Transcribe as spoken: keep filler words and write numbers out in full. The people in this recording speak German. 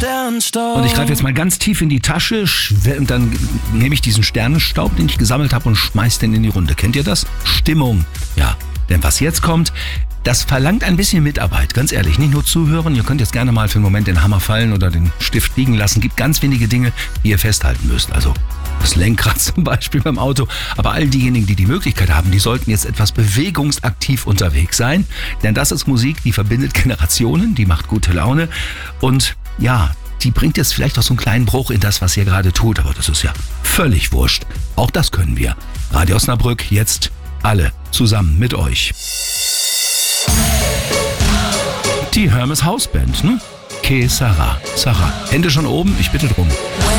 Sternenstaub. Und ich greife jetzt mal ganz tief in die Tasche schw- und dann nehme ich diesen Sternenstaub, den ich gesammelt habe, und schmeiß den in die Runde. Kennt ihr das? Stimmung. Ja, denn was jetzt kommt, das verlangt ein bisschen Mitarbeit, ganz ehrlich. Nicht nur zuhören, ihr könnt jetzt gerne mal für einen Moment den Hammer fallen oder den Stift liegen lassen. Gibt ganz wenige Dinge, die ihr festhalten müsst. Also das Lenkrad zum Beispiel beim Auto. Aber all diejenigen, die die Möglichkeit haben, die sollten jetzt etwas bewegungsaktiv unterwegs sein. Denn das ist Musik, die verbindet Generationen, die macht gute Laune. Und ja, die bringt jetzt vielleicht auch so einen kleinen Bruch in das, was ihr gerade tut. Aber das ist ja völlig wurscht. Auch das können wir. Radio Osnabrück, jetzt alle zusammen mit euch. Die Hermes Hausband, ne? Que Sarah. Sarah, Hände schon oben, ich bitte drum.